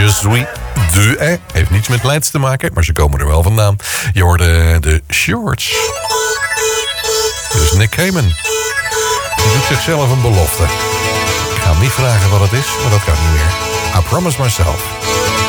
Je suis de. Heeft niets met Leids te maken, maar ze komen er wel vandaan. Je hoorde de Shorts. Dus Nick Cayman. Die doet zichzelf een belofte. Ik ga hem niet vragen wat het is, maar dat kan niet meer. I promise myself.